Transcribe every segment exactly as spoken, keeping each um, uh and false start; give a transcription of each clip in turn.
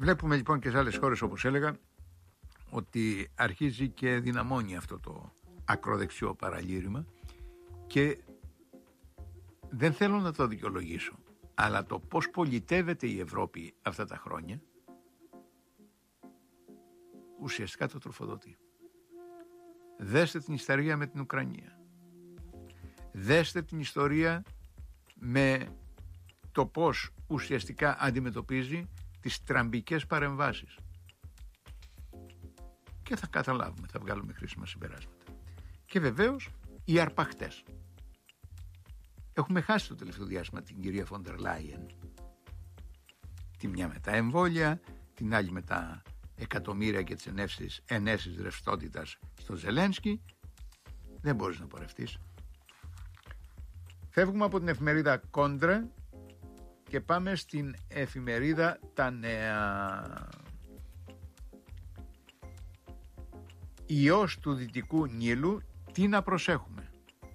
Βλέπουμε λοιπόν και σε άλλες χώρες, όπως έλεγα, ότι αρχίζει και δυναμώνει αυτό το ακροδεξιό παραλήρημα και δεν θέλω να το δικαιολογήσω, αλλά το πώς πολιτεύεται η Ευρώπη αυτά τα χρόνια ουσιαστικά το τροφοδοτεί. Δέστε την ιστορία με την Ουκρανία. Δέστε την ιστορία με το πώς ουσιαστικά αντιμετωπίζει τις τραμπικές παρεμβάσεις. Και θα καταλάβουμε, θα βγάλουμε χρήσιμα συμπεράσματα. Και βεβαίως οι αρπαχτές. Έχουμε χάσει το τελευταίο διάστημα την κυρία Φόντερ Λάιεν. Τη μια με τα εμβόλια, την άλλη με τα εκατομμύρια και τις ενέσεις, ενέσεις ρευστότητας στο Ζελένσκι. Δεν μπορείς να πορευτείς. Φεύγουμε από την εφημερίδα Κόντρα και πάμε στην εφημερίδα Τα Νέα. Ιός του Δυτικού Νείλου, τι να προσέχουμε.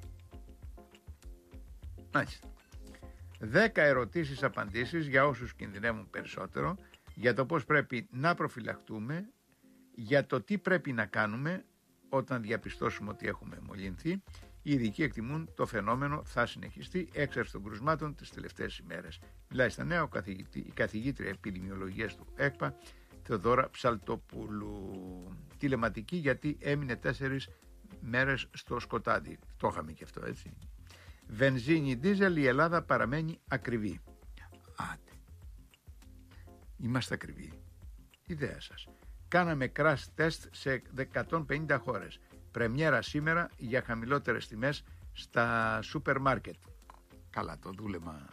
Μάλιστα. Δέκα ερωτήσεις απαντήσεις για όσους κινδυνεύουν περισσότερο, για το πώς πρέπει να προφυλαχτούμε, για το τι πρέπει να κάνουμε όταν διαπιστώσουμε ότι έχουμε μολυνθεί. Οι ειδικοί εκτιμούν το φαινόμενο θα συνεχιστεί έξαρση των κρουσμάτων τις τελευταίες ημέρες. Μιλάει στα Νέα η καθηγήτρια επιδημιολογίας του ΕΚΠΑ, Θεοδόρα Ψαλτοπούλου. Τηλεματική γιατί έμεινε τέσσερις μέρες στο σκοτάδι. Το είχαμε και αυτό, έτσι. Βενζίνη, ντίζελ, η Ελλάδα παραμένει ακριβή. Άτε. Είμαστε ακριβοί. Ιδέα σας. Κάναμε crash test σε εκατόν πενήντα χώρες. Πρεμιέρα σήμερα για χαμηλότερες τιμές στα σούπερ μάρκετ. Καλά, το δούλεμα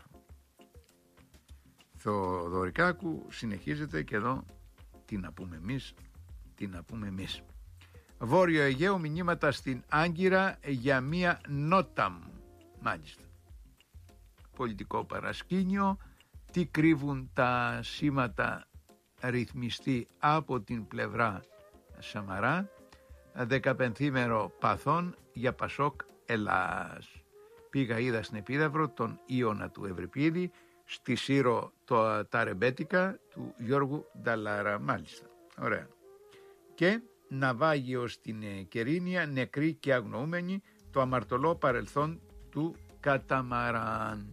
Θοδωρικάκου συνεχίζεται και εδώ τι να πούμε εμείς, τι να πούμε εμείς. Βόρειο Αιγαίο, μηνύματα στην Άγκυρα για μία νόταμ. Μάλιστα. Πολιτικό παρασκήνιο, τι κρύβουν τα σήματα ρυθμιστή από την πλευρά Σαμαρά. Δεκαπενθήμερο παθών για Πασόκ Ελλάς. Πήγα, είδα στην Επίδαυρο τον Ιώνα του Ευρυπίδη, στη Σύρο το, τα ρεμπέτικα του Γιώργου Νταλάρα. Μάλιστα, ωραία. Και ναυάγιο στην Κερίνια, νεκροί και αγνοούμενοι, το αμαρτωλό παρελθόν του καταμαράν.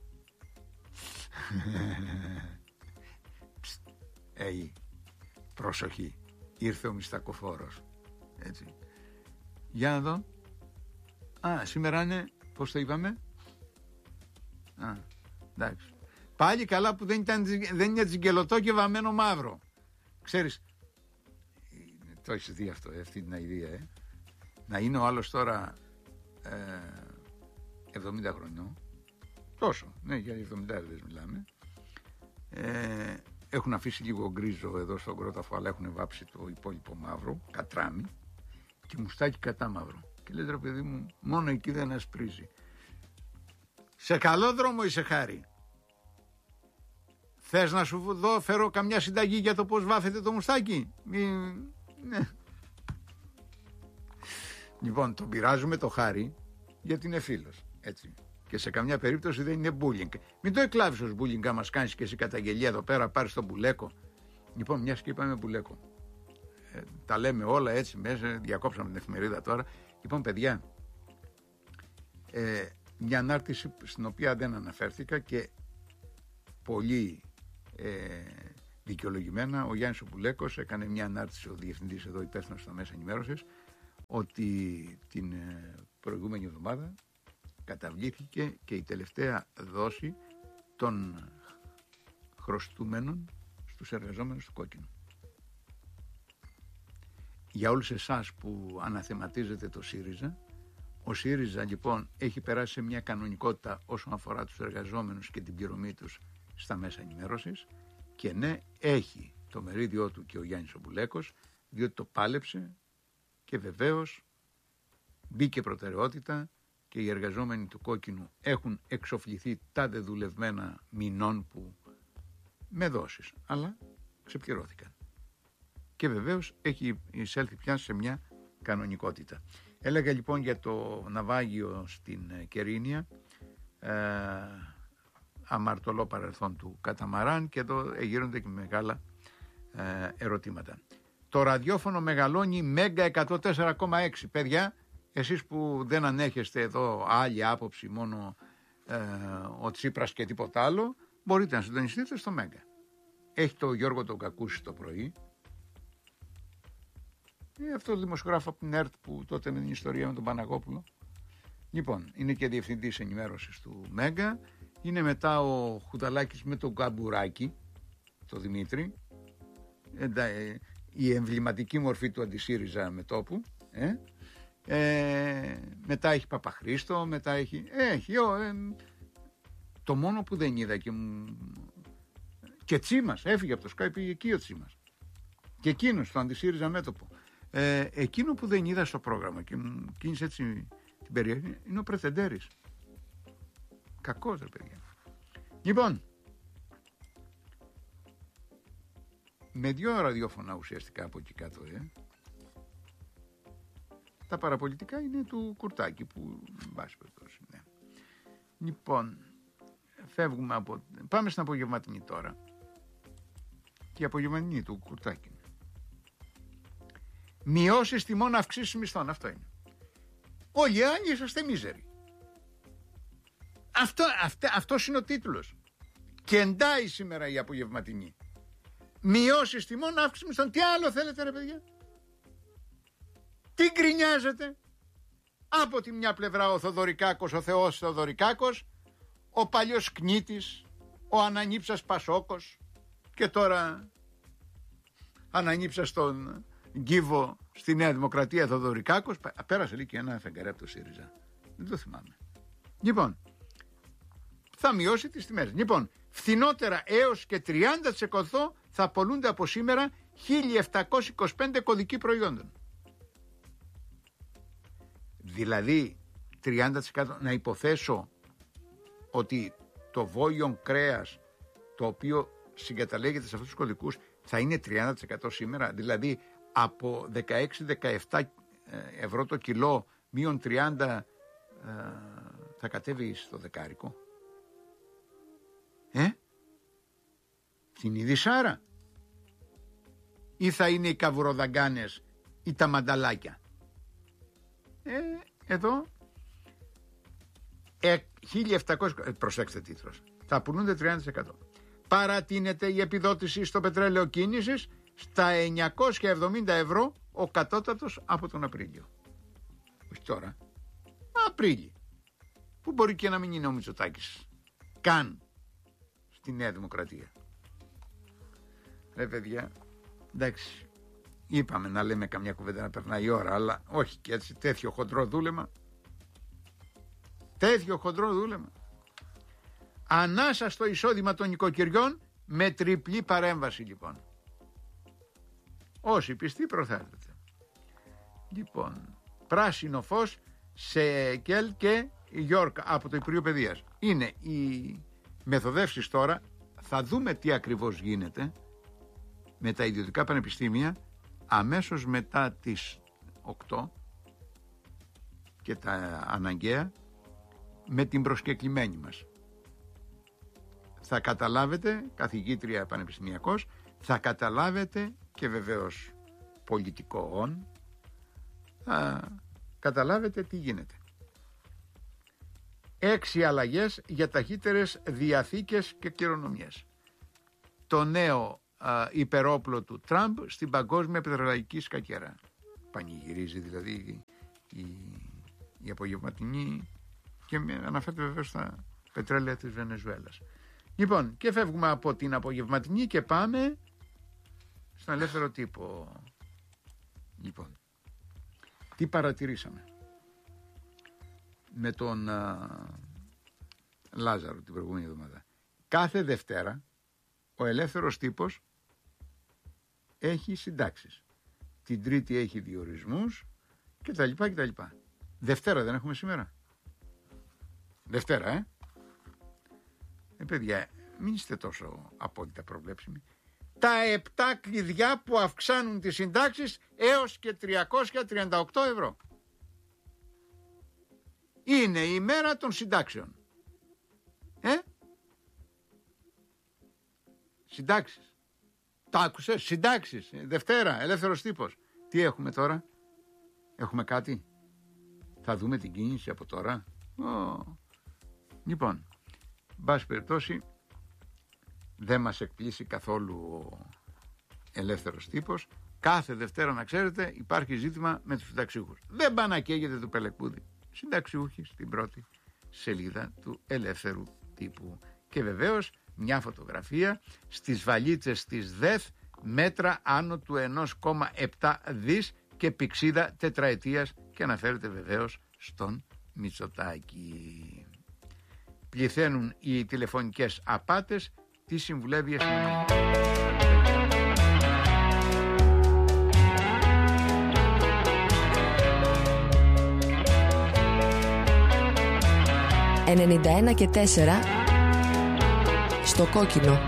Ει, προσοχή, ήρθε ο μιστακοφόρος. Έτσι. Για να δω. Α, σήμερα είναι, πώς το είπαμε. Α, εντάξει. Πάλι καλά που δεν, ήταν, δεν είναι τσιγκελωτό και βαμμένο μαύρο. Ξέρεις, το έχεις δει αυτό, αυτή την ιδέα, ε? Να είναι ο άλλος τώρα ε, εβδομήντα χρονών. Τόσο, ναι, για εβδομήντα μιλάμε. Ε, έχουν αφήσει λίγο γκρίζο εδώ στον κρόταφο, αλλά έχουν βάψει το υπόλοιπο μαύρο, κατράμι, και μουστάκι κατά μαύρο. Και λέει, ρε παιδί μου, μόνο εκεί δεν ασπρίζει. Σε καλό δρόμο είσαι, Χάρη. Θες να σου δω, φέρω καμιά συνταγή για το πώς βάφεται το μουστάκι? Μη... Ναι. Λοιπόν, τον πειράζουμε το Χάρη γιατί είναι φίλος, έτσι. Και σε καμιά περίπτωση δεν είναι bullying. Μην το εκλάβεις ως bullying άμα κάνεις και εσύ καταγγελία εδώ πέρα, πάρεις τον μπουλέκο. Λοιπόν, μιας και είπαμε μπουλέκο. Ε, τα λέμε όλα έτσι μέσα, διακόψαμε την εφημερίδα τώρα. Λοιπόν, παιδιά, ε, μια ανάρτηση στην οποία δεν αναφέρθηκα και πολύ ε, δικαιολογημένα, ο Γιάννης ο Μπουλέκος έκανε μια ανάρτηση, ο διευθυντής εδώ υπεύθυνος στα μέσα ενημέρωσης, ότι την ε, προηγούμενη εβδομάδα καταβλήθηκε και η τελευταία δόση των χρωστούμενων στους εργαζόμενους του Κόκκινου. Για όλους εσάς που αναθεματίζετε το ΣΥΡΙΖΑ, ο ΣΥΡΙΖΑ λοιπόν έχει περάσει σε μια κανονικότητα όσον αφορά τους εργαζόμενους και την πληρωμή τους στα μέσα ενημέρωσης, και ναι, έχει το μερίδιό του και ο Γιάννης ο Μπουλέκος, διότι το πάλεψε και βεβαίως μπήκε προτεραιότητα και οι εργαζόμενοι του Κόκκινου έχουν εξοφληθεί τα δεδουλευμένα μηνών που με δόσεις, αλλά ξεπληρώθηκαν. Και βεβαίως έχει εισέλθει πια σε μια κανονικότητα. Έλεγα λοιπόν για το ναυάγιο στην Κερίνια, ε, αμαρτωλό παρελθόν του καταμαράν, και εδώ γύρονται και μεγάλα ε, ερωτήματα. Το ραδιόφωνο μεγαλώνει Μέγκα εκατόν τέσσερα κόμμα έξι. Παιδιά, εσείς που δεν ανέχεστε εδώ άλλη άποψη, μόνο ε, ο Τσίπρας και τίποτα άλλο, μπορείτε να συντονιστείτε στο Μέγκα. Έχει το Γιώργο τον Κακούση το πρωί. Ε, αυτό το δημοσιογράφο από την ΕΡΤ που τότε με την ιστορία με τον Παναγόπουλο. Λοιπόν, είναι και διευθυντής ενημέρωσης του Μέγκα. Είναι μετά ο Χουταλάκης με τον Καμπουράκη, το Δημήτρη. Ε, η εμβληματική μορφή του αντισύριζα με τόπου. Ε. Ε, μετά έχει Παπαχρήστο, μετά έχει... Ε, έχει ο, ε, το μόνο που δεν είδα και μου... Και Τσίμας, έφυγε από το Skype, πήγε εκεί ο Τσίμας. Και εκείνος, το αντισύριζα μέτωπο. Ε, εκείνο που δεν είδα στο πρόγραμμα και μου κίνησε έτσι την περιέργεια είναι ο Πρετεντέρης. Κακός ρε παιδιά. Λοιπόν, με δύο ραδιόφωνα ουσιαστικά από εκεί κάτω, ε. Τα παραπολιτικά είναι του Κουρτάκη που βάζει περιπτώσει, ναι. Λοιπόν, φεύγουμε από... Πάμε στην απογευματινή τώρα. Και η απογευματινή του Κουρτάκη. Μειώσεις τιμών, αυξήσεις μισθών. Αυτό είναι. Όλοι οι άλλοι είσαστε μίζεροι. Αυτό, αυτό, αυτός είναι ο τίτλος. Και εντάει σήμερα η απογευματινή. Μειώσεις τιμών, αύξηση μισθών. Τι άλλο θέλετε ρε παιδιά? Τι γκρινιάζετε? Από τη μια πλευρά ο Θοδωρικάκος, ο Θεός Θοδωρικάκος, ο παλιός Κνίτης, ο ανανύψας Πασόκος και τώρα ανανύψας τον Γκίβο στη Νέα Δημοκρατία Θοδωρικάκος. Πέρασε λίγο και ένα φεγγαρέ από το ΣΥΡΙΖΑ. Δεν το θυμάμαι. Λοιπόν, θα μειώσει τις τιμές. Λοιπόν, φθηνότερα έως και τριάντα τοις εκατό θα πωλούνται από σήμερα χίλια επτακόσια είκοσι πέντε κωδικοί προϊόντων. Δηλαδή τριάντα τοις εκατό να υποθέσω ότι το βόλιον κρέας το οποίο συγκαταλέγεται σε αυτούς τους κωδικούς θα είναι τριάντα τοις εκατό σήμερα, δηλαδή από δεκαέξι με δεκαεπτά ευρώ το κιλό μείον τριάντα θα κατέβει στο δεκάρικο. Ε? Την είδη Σάρα ή θα είναι οι καβουροδαγκάνες ή τα μανταλάκια? Ε, εδώ ε, χίλια επτακόσια, ε, προσέξτε τίτλος, θα πουλούνται τριάντα τοις εκατό. Παρατείνεται η επιδότηση στο πετρέλαιο κίνησης στα εννιακόσια εβδομήντα ευρώ ο κατώτατος από τον Απρίλιο. Όχι τώρα, Απρίλιο, που μπορεί και να μην είναι ο Μητσοτάκης καν στη Νέα Δημοκρατία. Ρε παιδιά, εντάξει, είπαμε να λέμε καμιά κουβέντα να περνάει η ώρα, αλλά όχι και έτσι τέτοιο χοντρό δούλεμα. Τέτοιο χοντρό δούλεμα. Ανάσα στο εισόδημα των νοικοκυριών με τριπλή παρέμβαση λοιπόν. Όσοι πιστοί προθέτεται. Λοιπόν, πράσινο φως σε ΚΕΛ και Γιόρκα από το Υπουργείο Παιδείας. Είναι οι μεθοδεύσεις τώρα. Θα δούμε τι ακριβώς γίνεται με τα ιδιωτικά πανεπιστήμια αμέσως μετά τις οκτώ και τα αναγκαία με την προσκεκλημένη μας. Θα καταλάβετε, καθηγήτρια πανεπιστημιακός, θα καταλάβετε και βεβαίως πολιτικών, θα καταλάβετε τι γίνεται. Έξι αλλαγές για ταχύτερες διαθήκες και κληρονομιές. Το νέο α, υπερόπλο του Τραμπ στην παγκόσμια πετρελαϊκή σκακέρα. Πανηγυρίζει δηλαδή η, η απογευματινή και αναφέρεται βεβαίως στα πετρέλαια της Βενεζουέλας. Λοιπόν, και φεύγουμε από την απογευματινή και πάμε στον ελεύθερο τύπο. Λοιπόν, τι παρατηρήσαμε με τον α, Λάζαρο την προηγούμενη εβδομάδα? Κάθε Δευτέρα ο ελεύθερος τύπος έχει συντάξεις. Την Τρίτη έχει διορισμούς και τα λοιπά και τα λοιπά. Δευτέρα δεν έχουμε σήμερα? Δευτέρα, ε? Ε, παιδιά, μην είστε τόσο απόλυτα προβλέψιμοι. Τα επτά κλειδιά που αυξάνουν τις συντάξεις έως και τριακόσια τριάντα οκτώ ευρώ. Είναι η μέρα των συντάξεων. Ε? Συντάξεις. Το άκουσες, συντάξεις, Δευτέρα, ελεύθερος τύπος. Τι έχουμε τώρα? Έχουμε κάτι? Θα δούμε την κίνηση από τώρα. Oh. Λοιπόν, μπας περιπτώσει, δεν μας εκπλήσει καθόλου ο ελεύθερος τύπος. Κάθε Δευτέρα, να ξέρετε, υπάρχει ζήτημα με τους συνταξιούχους. Δεν πάνε να καίγεται του Πελεκούδη. Συνταξιούχοι στην πρώτη σελίδα του ελεύθερου τύπου. Και βεβαίως μια φωτογραφία στις βαλίτσες της ΔΕΘ, μέτρα άνω του ένα κόμμα επτά δις και πηξίδα τετραετίας, και αναφέρεται βεβαίως στον Μητσοτάκη. Πληθαίνουν οι τηλεφωνικές απάτες, τι συμβουλεύει η αστυνομία. ενενήντα ένα και τέσσερα στο κόκκινο.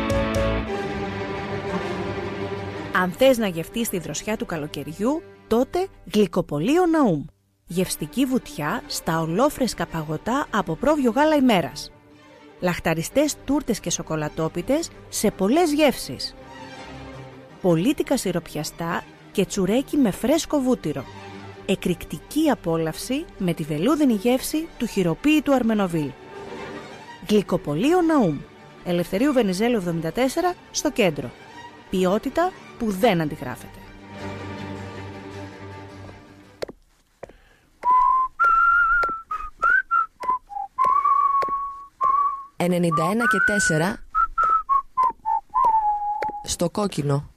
Αν θες να γευτείς τη δροσιά του καλοκαιριού, τότε Γλυκοπωλείο Ναούμ. Γευστική βουτιά στα ολόφρεσκα παγωτά από πρόβιο γάλα ημέρας. Λαχταριστές τούρτες και σοκολατόπιτες σε πολλές γεύσεις. Πολίτικα σιροπιαστά και τσουρέκι με φρέσκο βούτυρο. Εκρηκτική απόλαυση με τη βελούδινη γεύση του χειροποίητου Αρμενοβίλ. Γλυκοπωλείο Ναούμ. Ελευθερίου Βενιζέλου εβδομήντα τέσσερα στο κέντρο. Ποιότητα που δεν αντιγράφεται. ενενήντα ένα και τέσσερα στο κόκκινο.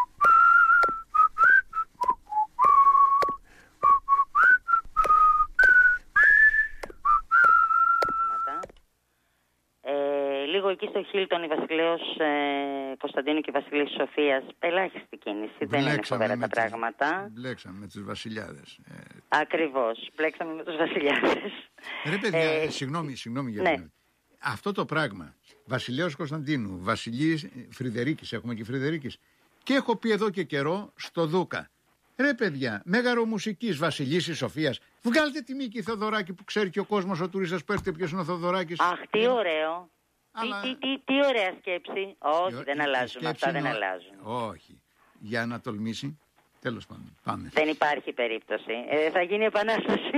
Ε, λίγο εκεί στο Χίλτον η Βασιλέως ε, Κωνσταντίνου και η Βασιλής Σοφίας, ελάχιστη κίνηση, δεν είναι φοβερά τα πράγματα. Μπλέξαμε με τους βασιλιάδες. Ε... Ακριβώς, μπλέξαμε με τους βασιλιάδες. Ρε παιδιά, ε, συγγνώμη, συγγνώμη για ναι. Αυτό το πράγμα, Βασιλέως Κωνσταντίνου, Βασιλής Φρυδερίκης, έχουμε και Φρυδερίκης, και έχω πει εδώ και καιρό στο Δούκα. Ρε παιδιά, μέγαρο μουσικής Βασιλίσης Σοφίας, βγάλτε τη Μίκη Θοδωράκη που ξέρει και ο κόσμος, ο τουρίστας, πέστε ποιος είναι ο Θοδωράκης. Αχ, τι ωραίο. Αλλά... Τι, τι, τι, τι ωραία σκέψη. Όχι, η, δεν η, αλλάζουν. Η αυτά δεν αλλάζουν. Όχι. Για να τολμήσει. Τέλος πάντων. Πάμε. Δεν υπάρχει περίπτωση. Ε, θα γίνει επανάσταση.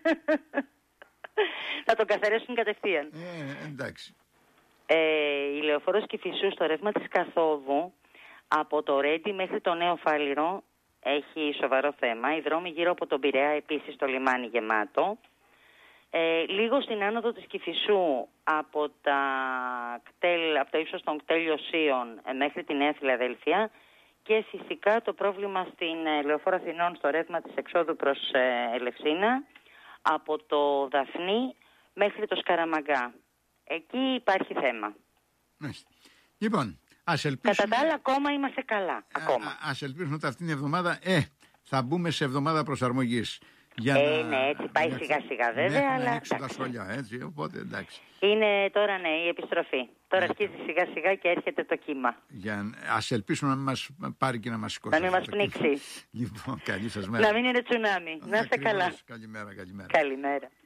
Θα τον καθαρίσουν κατευθείαν. Ε, εντάξει. Ε, η Λεωφόρος Κηφισού στο ρεύμα της καθόδου από το Ρέντι μέχρι το Νέο Φάληρο έχει σοβαρό θέμα. Οι δρόμοι γύρω από τον Πειραιά επίσης το λιμάνι γεμάτο. Ε, λίγο στην άνοδο της Κηφισού από, τα κτέλ, από το ύψος των κτέλιωσίων μέχρι τη Νέα Φιλαδέλφια, και φυσικά το πρόβλημα στην ε, Λεωφόρο Αθηνών στο ρεύμα της εξόδου προς ε, Ελευσίνα από το Δαφνί μέχρι το Σκαραμαγκά. Εκεί υπάρχει θέμα. Μάλιστα. Λοιπόν, ας ελπίσουμε... Κατά τα άλλα ακόμα είμαστε καλά. Ακόμα. Α, ας ελπίσουμε ότι αυτήν την εβδομάδα ε, θα μπούμε σε εβδομάδα προσαρμογής. Για ε, να... ναι, έτσι πάει σιγά σιγά βέβαια, ναι, αλλά... να ανοίξουν τα σχολιά, έτσι, οπότε εντάξει. Είναι τώρα, ναι, η επιστροφή. Τώρα ναι. αρχίζει σιγά σιγά και έρχεται το κύμα. Για... Ας ελπίσουμε να μην μας πάρει και να μας σηκώσει. Να μην μας πνίξει. Λοιπόν, καλή σας μέρα. Να μην είναι τσουνάμι. Να είστε καλά. Καλημέρα, καλημέρα. Καλημέρα.